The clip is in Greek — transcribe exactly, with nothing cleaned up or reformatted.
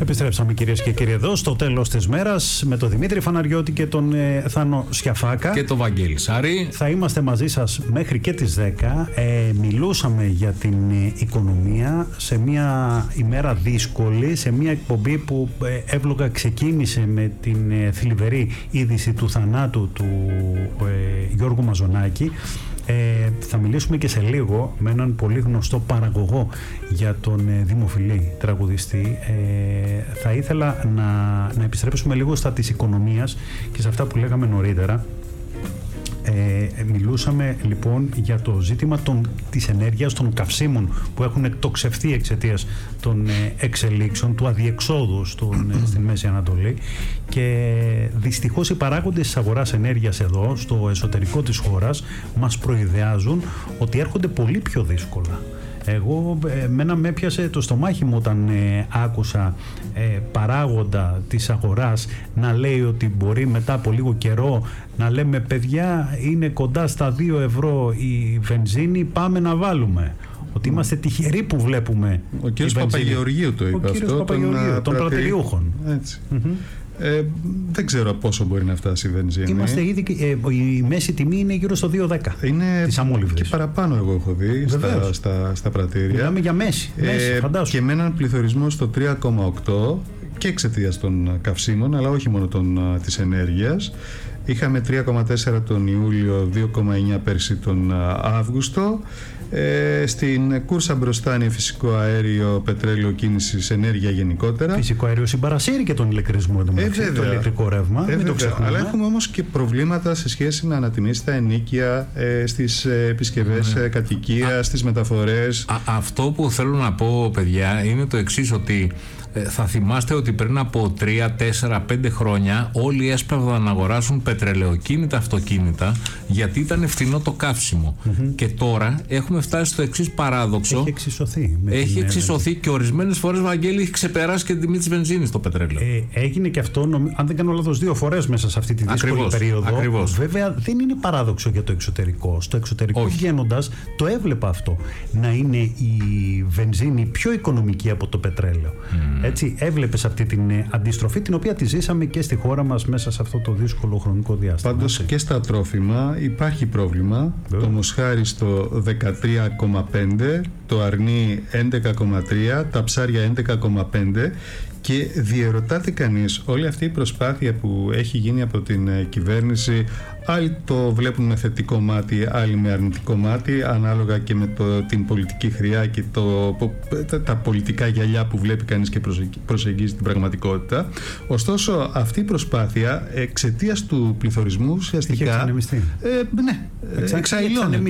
Επιστρέψαμε κυρίες και κύριοι εδώ στο τέλος της μέρας με τον Δημήτρη Φαναριώτη και τον ε, Θάνο Σιαφάκα. Και τον Βαγγέλη Σάρη. Θα είμαστε μαζί σας μέχρι και τις δέκα. Ε, μιλούσαμε για την ε, οικονομία σε μια ημέρα δύσκολη, σε μια εκπομπή που ε, εύλογα ξεκίνησε με την ε, θλιβερή είδηση του θανάτου του ε, Γιώργου Μαζονάκη. Ε, θα μιλήσουμε και σε λίγο με έναν πολύ γνωστό παραγωγό για τον ε, δημοφιλή τραγουδιστή. Ε, θα ήθελα να, να επιστρέψουμε λίγο στα της οικονομίας και σε αυτά που λέγαμε νωρίτερα. Ε, μιλούσαμε λοιπόν για το ζήτημα των, της ενέργειας, των καυσίμων που έχουν εκτοξευθεί εξαιτίας των ε, εξελίξεων, του αδιεξόδου στον, ε, στην Μέση Ανατολή, και δυστυχώς οι παράγοντες της αγοράς ενέργειας εδώ στο εσωτερικό της χώρας μας προειδεάζουν ότι έρχονται πολύ πιο δύσκολα. Εγώ, εμένα με έπιασε το στομάχι μου όταν ε, άκουσα ε, παράγοντα της αγοράς να λέει ότι μπορεί μετά από λίγο καιρό να λέμε παιδιά είναι κοντά στα δύο ευρώ η βενζίνη, πάμε να βάλουμε. Ότι είμαστε τυχεροί που βλέπουμε. Ο κύριος Παπαγεωργίου το είπε αυτό. Ο κύριος Παπαγεωργίου, των πρατηριούχων. Έτσι. Mm-hmm. Ε, δεν ξέρω πόσο μπορεί να φτάσει η βενζίνη. Είμαστε ήδη, ε, η μέση τιμή είναι γύρω στο δύο δέκα. Είναι της αμόλυβδης. Και παραπάνω εγώ έχω δει στα, στα, στα πρατήρια. Μιλάμε για μέση, μέση ε, φαντάσου. Και με έναν πληθωρισμό στο τρία κόμμα οκτώ και εξαιτίας των καυσίμων, αλλά όχι μόνο των, της ενέργειας. Είχαμε τρία κόμμα τέσσερα τον Ιούλιο, δύο κόμμα εννιά πέρσι τον Αύγουστο. Ε, στην κούρσα μπροστά είναι φυσικό αέριο, πετρέλαιο, κίνησης, ενέργεια γενικότερα. Φυσικό αέριο συμπαρασύρει και τον ηλεκτρισμό, ε, το ηλεκτρικό ρεύμα. Ε, μην το ξεχνάμε. Αλλά έχουμε όμως και προβλήματα σε σχέση με ανατιμήσεις στα ενοίκια, ε, στις επισκευές ε, κατοικίας, στις μεταφορές. Α, αυτό που θέλω να πω, παιδιά, είναι το εξής, ότι ε, θα θυμάστε ότι πριν από τρία, τέσσερα, πέντε χρόνια όλοι έσπευαν να αγοράσουν πετρελαιοκίνητα αυτοκίνητα γιατί ήταν φθηνό το καύσιμο. Mm-hmm. Και τώρα έχουμε φτάσει στο εξής παράδοξο. Έχει εξισωθεί. Με έχει την... εξισωθεί και ορισμένες φορές, Βαγγέλη, έχει ξεπεράσει και την τιμή της βενζίνης το πετρέλαιο. Ε, έγινε και αυτό, νομ... αν δεν κάνω λάθος, δύο φορές μέσα σε αυτή τη δύσκολη ακριβώς, περίοδο. Ακριβώς. Βέβαια, δεν είναι παράδοξο για το εξωτερικό. Στο εξωτερικό βγαίνοντας, το έβλεπα αυτό. Να είναι η βενζίνη πιο οικονομική από το πετρέλαιο. Mm. Έτσι, έβλεπες αυτή την ε, αντιστροφή, την οποία τη ζήσαμε και στη χώρα μας μέσα σε αυτό το δύσκολο χρονικό διάστημα. Πάντως και στα τρόφιμα υπάρχει πρόβλημα. Yeah. Το μοσχάρι στο δεκατρία κόμμα πέντε, το αρνί έντεκα κόμμα τρία, τα ψάρια έντεκα κόμμα πέντε. Και διερωτάται κανείς, όλη αυτή η προσπάθεια που έχει γίνει από την κυβέρνηση, άλλοι το βλέπουν με θετικό μάτι, άλλοι με αρνητικό μάτι, ανάλογα και με το, την πολιτική χρειά και το, τα, τα πολιτικά γυαλιά που βλέπει κανείς και προσεγγίζει την πραγματικότητα. Ωστόσο, αυτή η προσπάθεια εξαιτίας του πληθωρισμού ουσιαστικά Είχε εξανεμιστεί. Ε, ναι, εξαηλώνεται.